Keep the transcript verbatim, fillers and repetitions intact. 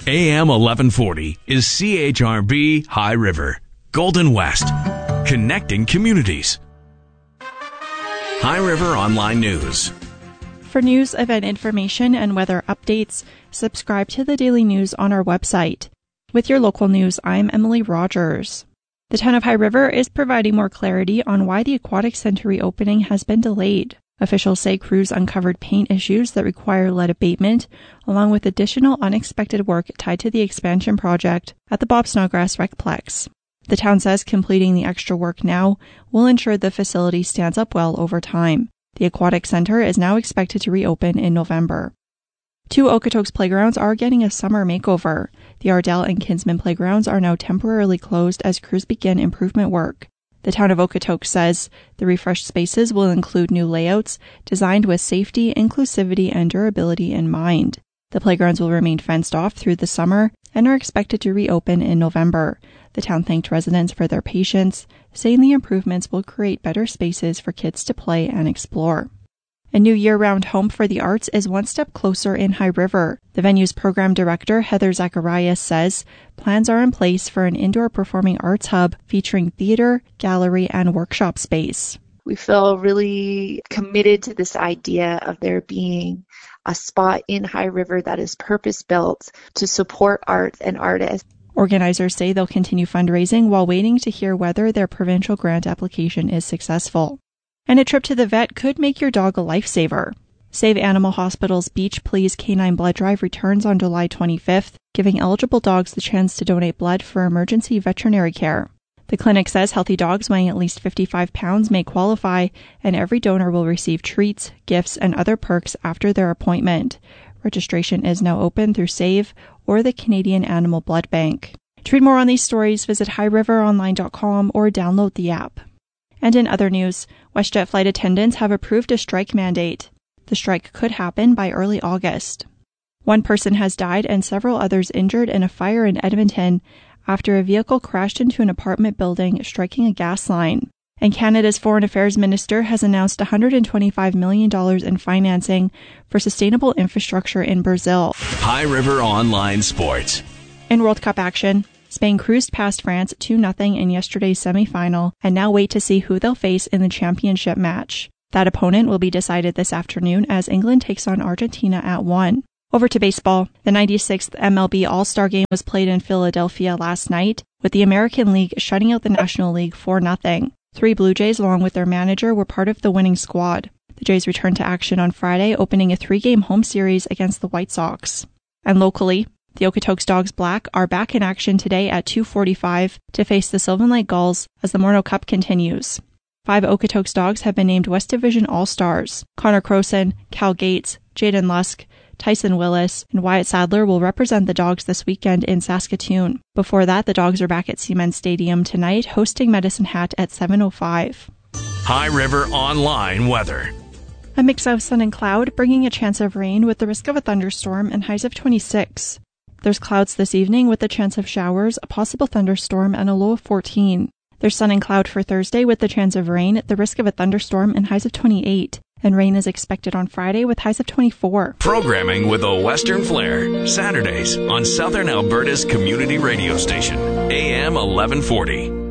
A M eleven forty is C H R B High River, Golden West, connecting communities. High River Online News. For news, event information, and weather updates, subscribe to the Daily News on our website. With your local news, I'm Emily Rogers. The town of High River is providing more clarity on why the Aquatic Center reopening has been delayed. Officials say crews uncovered paint issues that require lead abatement, along with additional unexpected work tied to the expansion project at the Bob Snodgrass Recplex. The town says completing the extra work now will ensure the facility stands up well over time. The Aquatic Center is now expected to reopen in November. Two Okotoks playgrounds are getting a summer makeover. The Ardell and Kinsman playgrounds are now temporarily closed as crews begin improvement work. The town of Okotoks says the refreshed spaces will include new layouts designed with safety, inclusivity, and durability in mind. The playgrounds will remain fenced off through the summer and are expected to reopen in November. The town thanked residents for their patience, saying the improvements will create better spaces for kids to play and explore. A new year-round home for the arts is one step closer in High River. The venue's program director, Heather Zacharias, says plans are in place for an indoor performing arts hub featuring theater, gallery, and workshop space. We feel really committed to this idea of there being a spot in High River that is purpose-built to support arts and artists. Organizers say they'll continue fundraising while waiting to hear whether their provincial grant application is successful. And a trip to the vet could make your dog a lifesaver. Save Animal Hospital's Beach Please Canine Blood Drive returns on July twenty-fifth, giving eligible dogs the chance to donate blood for emergency veterinary care. The clinic says healthy dogs weighing at least fifty-five pounds may qualify, and every donor will receive treats, gifts, and other perks after their appointment. Registration is now open through SAVE or the Canadian Animal Blood Bank. To read more on these stories, visit high river online dot com or download the app. And in other news, WestJet flight attendants have approved a strike mandate. The strike could happen by early August. One person has died and several others injured in a fire in Edmonton after a vehicle crashed into an apartment building, striking a gas line. And Canada's Foreign Affairs Minister has announced one hundred twenty-five million dollars in financing for sustainable infrastructure in Brazil. High River Online Sports. In World Cup action, Spain cruised past France two nothing in yesterday's semifinal and now wait to see who they'll face in the championship match. That opponent will be decided this afternoon as England takes on Argentina at one. Over to baseball. The ninety-sixth M L B All-Star Game was played in Philadelphia last night, with the American League shutting out the National League four nothing. Three Blue Jays, along with their manager, were part of the winning squad. The Jays returned to action on Friday, opening a three-game home series against the White Sox. And locally, the Okotoks Dogs Black are back in action today at two forty-five to face the Sylvan Lake Gulls as the Morneau Cup continues. Five Okotoks Dogs have been named West Division All-Stars. Connor Croson, Cal Gates, Jaden Lusk, Tyson Willis, and Wyatt Sadler will represent the Dogs this weekend in Saskatoon. Before that, the Dogs are back at Siemens Stadium tonight, hosting Medicine Hat at seven oh five. High River Online Weather. A mix of sun and cloud, bringing a chance of rain with the risk of a thunderstorm and highs of twenty-six. There's clouds this evening with the chance of showers, a possible thunderstorm, and a low of fourteen. There's sun and cloud for Thursday with the chance of rain, the risk of a thunderstorm, and highs of twenty-eight. And rain is expected on Friday with highs of twenty-four. Programming with a Western flair. Saturdays on Southern Alberta's community radio station, A M eleven forty.